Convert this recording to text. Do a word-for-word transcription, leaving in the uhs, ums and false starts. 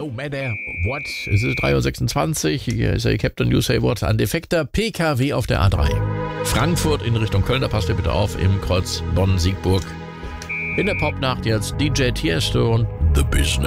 no matter what. Es ist drei Uhr sechsundzwanzig. Hier ist der Captain You Say What. Ein defekter P K W auf der A drei. Frankfurt in Richtung Köln. Da passt ihr bitte auf. Im Kreuz Bonn-Siegburg. In der Popnacht jetzt D J Tiesto und The Business.